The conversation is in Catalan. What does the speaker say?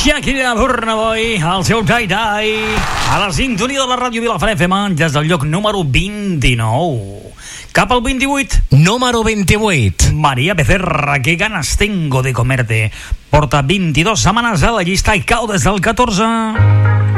Shakira Burnaboy, el seu tai-tai, a la sintonia de la ràdio Vilafant FM, des del lloc número 29. Cap al 28. Número 28. María Becerra, qué ganas tengo de comerte. Porta 22 setmanes a la llista i cau des del 14.